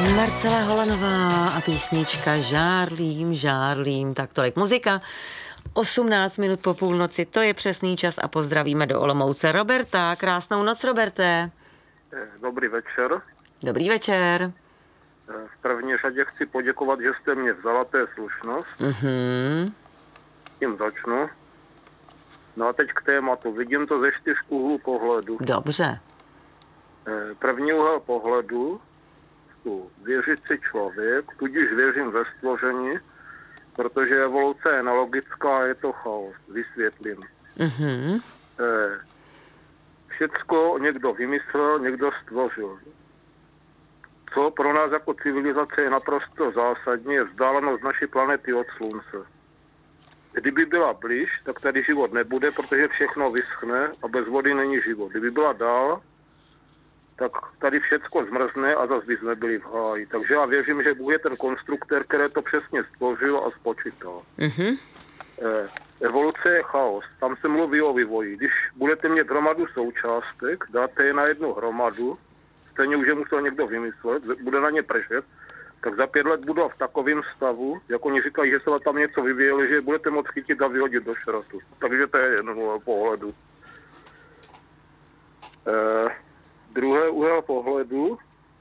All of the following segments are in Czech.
Marcela Holanová a písnička Žárlím, žárlím, tak tolik muzika. 18 minut po půlnoci, to je přesný čas a pozdravíme do Olomouce Roberta. Krásnou noc, Roberte. Dobrý večer. Dobrý večer. V první řadě chci poděkovat, že jste mě vzala, to je slušnost. Tím začnu. No a teď k tématu. Vidím to ze 4 úhlů pohledu. Dobře. První úhel pohledu, věřící člověk, tudíž věřím ve stvoření, protože evoluce je nelogická a je to chaos. Vysvětlím. Všecko někdo vymyslel, někdo stvořil. Co pro nás jako civilizace je naprosto zásadní, je vzdálenost naší planety od Slunce. Kdyby byla blíž, tak tady život nebude, protože všechno vyschne a bez vody není život. Kdyby byla dál, tak tady všecko zmrzne a zase by jsme byli v háji. Takže já věřím, že Bůh je ten konstruktor, který to přesně stvořil a spočítal. Evoluce je chaos. Tam se mluví o vývoji. Když budete mít hromadu součástek, dáte je na jednu hromadu, stejně už je musel někdo vymyslet, bude na ně pršet, tak za 5 let budou v takovém stavu, jak oni říkají, že se tam něco vyvíjeli, že budete moct chytit a vyhodit do šrotu. Takže to je jeden úhel pohledu. Druhý úhel pohledu.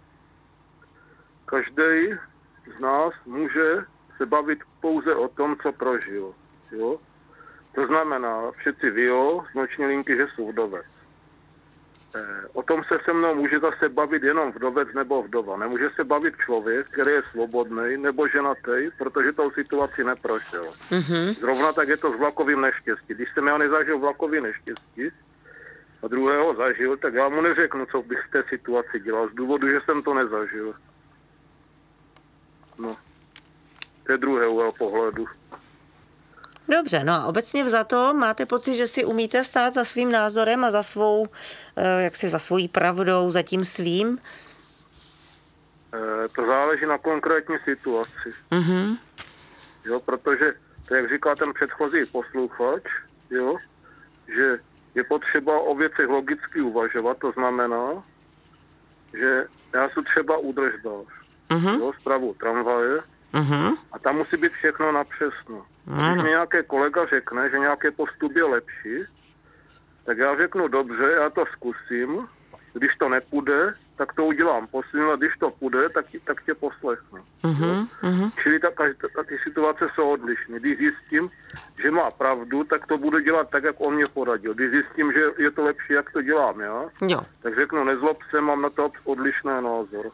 Každý z nás může se bavit pouze o tom, co prožil. Jo? To znamená, všetci vyjo z noční linky, že jsou vdovec. O tom se mnou může zase bavit jenom vdovec nebo vdova. Nemůže se bavit člověk, který je svobodný nebo ženatý, protože tou situaci neprošel. Zrovna tak je to s vlakovým neštěstí. Když jsem já nezažil vlakový neštěstí a druhého zažil, tak já mu neřeknu, co bych v té situaci dělal, z důvodu, že jsem to nezažil. No, to je druhý úhel pohledu. Dobře, no a obecně vzato máte pocit, že si umíte stát za svým názorem a za svou, za svojí pravdou, za tím svým? To záleží na konkrétní situaci. Jo, protože, to jak říká ten předchozí posluchač, jo, že je potřeba o věcech logicky uvažovat, to znamená, že já jsem třeba údržbář, jo, spravu tramvaje, a tam musí být všechno napřesno. Když mi nějaký kolega řekne, že nějaký postup je lepší, tak já řeknu dobře, já to zkusím, když to nepůjde, tak to udělám posledně, a když to půjde, tak tě poslechnu. Čili ty situace jsou odlišné. Když zjistím, že má pravdu, tak to budu dělat tak, jak on mě poradil. Když zjistím, že je to lepší, jak to dělám já, tak řeknu, nezlob se, mám na to odlišný názor.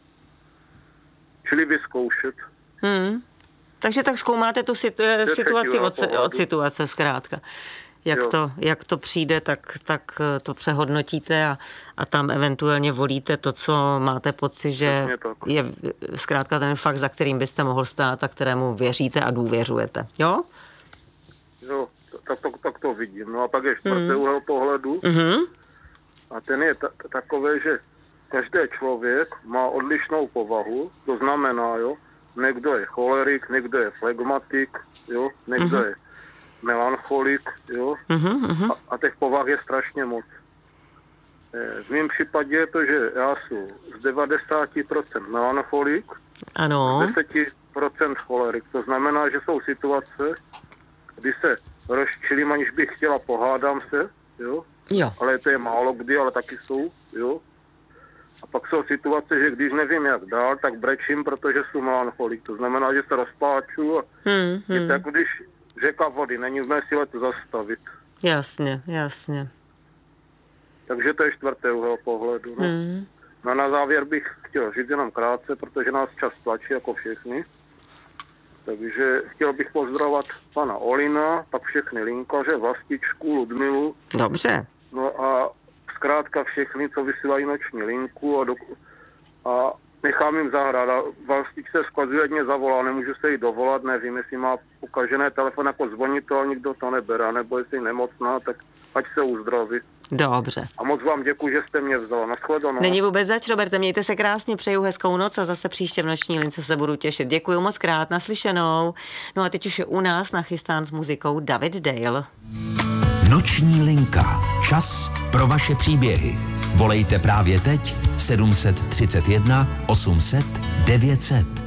Čili vyzkoušet. Takže tak zkoumáte tu situaci od situace zkrátka. Jak to přijde, tak to přehodnotíte a tam eventuálně volíte to, co máte pocit, že je zkrátka ten fakt, za kterým byste mohl stát a kterému věříte a důvěřujete. Jo? Jo, tak to vidím. No a pak je čtvrtý úhel pohledu. A ten je takový, že každý člověk má odlišnou povahu, to znamená, jo, někdo je cholerik, někdo je flegmatik, jo, někdo je melancholik, jo, a těch povah je strašně moc. V mém případě je to, že já jsem z 90% melancholik, ano. 10% cholerik. To znamená, že jsou situace, kdy se rozčilím, aniž bych chtěla, pohádám se, jo, ale to je málo kdy, ale taky jsou, jo. A pak jsou situace, že když nevím jak dál, tak brečím, protože jsem melancholik. To znamená, že se rozpláču a je to jako když řeka vody, není v mé síle to zastavit. Jasně. Takže to je čtvrtý úhel pohledu. No. No na závěr bych chtěl říct jenom krátce, protože nás čas tlačí jako všichni. Takže chtěl bych pozdravovat pana Olina, pak všechny linkaře, Vlastičku, Ludmilu. Dobře. No a zkrátka všechny, co vysílají noční linku a nechám jim zahrát. A Vlastičce skazuje, mě zavolá, nemůžu se jí dovolat, nevím, jestli má ukažené telefon jako zvonitel, nikdo to nebere, nebo jestli nemocná, tak ať se uzdraví. Dobře. A moc vám děkuji, že jste mě vzala. Nashledanou. Není vůbec zač, Roberte, mějte se krásně, přeju hezkou noc a zase příště v noční lince se budu těšit. Děkuji moc krát, naslyšenou. No a teď už je u nás nachystán s muzikou David Dale. Noční linka. Čas pro vaše příběhy. Volejte právě teď 731 800 900.